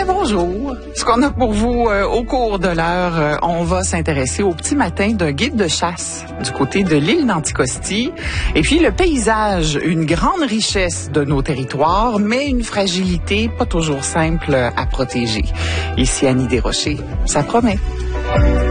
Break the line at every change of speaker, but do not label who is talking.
Ben bonjour. Ce qu'on a pour vous au cours de l'heure, on va s'intéresser au petit matin d'un guide de chasse du côté de l'île d'Anticosti. Et puis le paysage, une grande richesse de nos territoires, mais une fragilité pas toujours simple à protéger. Ici Annie Desrochers, ça promet.